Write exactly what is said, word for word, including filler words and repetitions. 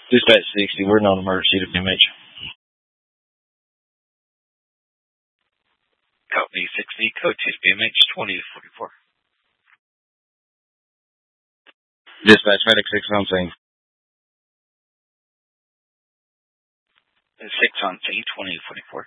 Dispatch sixty, we're non-emergency to B M H. Copy sixty, code two B M H twenty forty-four. Dispatch medic six on scene. six on scene, twenty forty-four.